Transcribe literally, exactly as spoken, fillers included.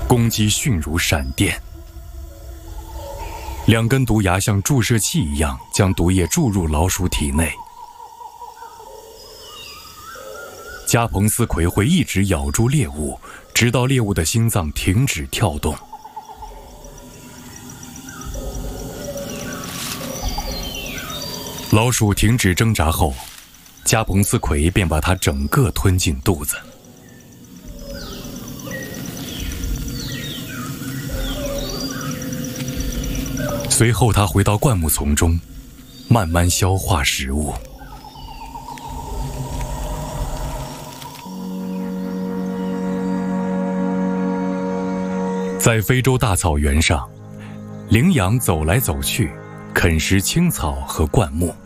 攻击迅如闪电。两根毒牙像注射器一样将毒液注入老鼠体内。加蓬斯葵会一直咬住猎物，直到猎物的心脏停止跳动。老鼠停止挣扎后，加蓬斯葵便把它整个吞进肚子。随后，它回到灌木丛中，慢慢消化食物。在非洲大草原上，羚羊走来走去，啃食青草和灌木。